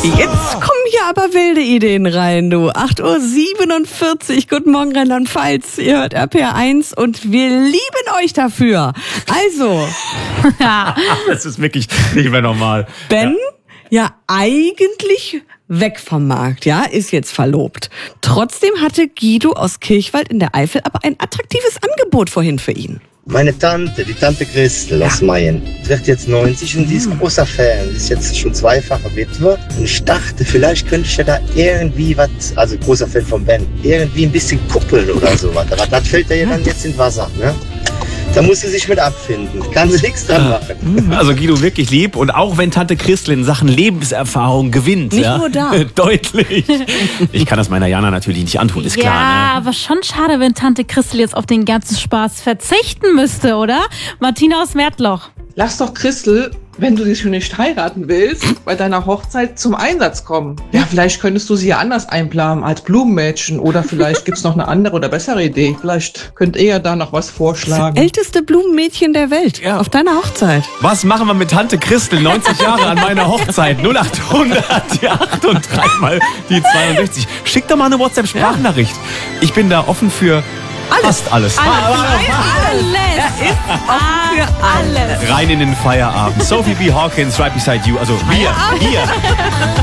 Jetzt kommen hier aber wilde Ideen rein, du. 8:47 Uhr. Guten Morgen, Rheinland-Pfalz. Ihr hört RPR1 und wir lieben euch dafür. Also. Das ist wirklich nicht mehr normal. Ben, ja eigentlich weg vom Markt, ja, ist jetzt verlobt. Trotzdem hatte Guido aus Kirchwald in der Eifel aber ein attraktives Angebot vorhin für ihn. Meine Tante, die Tante Christel aus Mayen, wird jetzt 90 und die ist großer Fan. Die ist jetzt schon zweifache Witwe. Und ich dachte, vielleicht könnte ich ja da irgendwie was, also großer Fan von Ben, irgendwie ein bisschen kuppeln oder sowas. Aber das fällt ja dann jetzt in Wasser, ne? Da muss sie sich mit abfinden. Kann sie nichts dran machen. Also Guido wirklich lieb und auch wenn Tante Christel in Sachen Lebenserfahrung gewinnt. Nicht nur da. Deutlich. Ich kann das meiner Jana natürlich nicht antun, ist klar. Ja, Ne? aber schon schade, wenn Tante Christel jetzt auf den ganzen Spaß verzichten müsste, oder? Martina aus Märtloch. Lass doch Christel, wenn du sie schon nicht heiraten willst, bei deiner Hochzeit zum Einsatz kommen. Ja, vielleicht könntest du sie ja anders einplanen als Blumenmädchen oder vielleicht gibt's noch eine andere oder bessere Idee. Vielleicht könnt ihr ja da noch was vorschlagen. Älteste Blumenmädchen der Welt. Ja. Auf deiner Hochzeit. Was machen wir mit Tante Christel, 90 Jahre an meiner Hochzeit? 0800, die 8 und 3 mal die 62. Schick doch mal eine WhatsApp-Sprachnachricht. Ich bin da offen für fast alles. Er ist offen für alles. Rein in den Feierabend. Sophie B. Hawkins, right beside you. Also wir, hier.